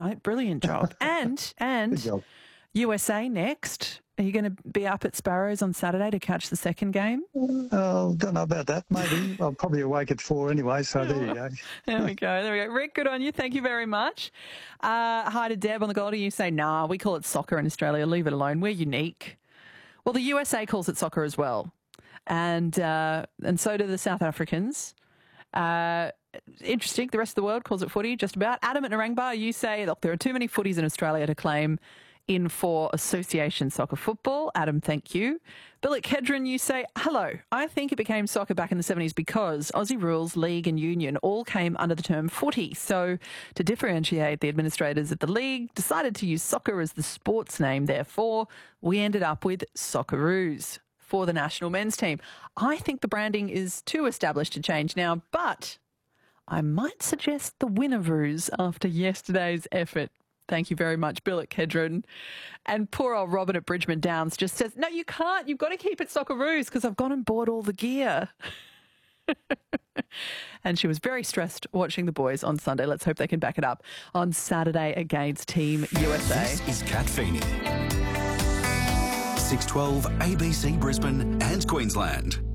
right. Brilliant job. Good And job. USA next. Are you going to be up at Sparrows on Saturday to catch the second game? Oh, don't know about that. Maybe. I'll probably awake at 4 anyway, so there you go. There we go. Rick, good on you. Thank you very much. Hi to Deb on the Goldie. You say, nah, we call it soccer in Australia. Leave it alone. We're unique. Well, the USA calls it soccer as well. And so do the South Africans. Interesting. The rest of the world calls it footy, just about. Adam at Narangba, you say, look, there are too many footies in Australia to claim in for association soccer football. Adam, thank you. Bill at Kedron, you say, hello. I think it became soccer back in the 70s because Aussie rules, league and union all came under the term footy. So to differentiate, the administrators at the league decided to use soccer as the sports name. Therefore, we ended up with Socceroos for the national men's team. I think the branding is too established to change now, but I might suggest the Winnaroos after yesterday's effort. Thank you very much, Bill at Kedron. And poor old Robin at Bridgman Downs just says, no, you can't. You've got to keep it Socceroos because I've gone and bought all the gear. And she was very stressed watching the boys on Sunday. Let's hope they can back it up on Saturday against Team USA. This is Kat Feeney. 612 ABC Brisbane and Queensland.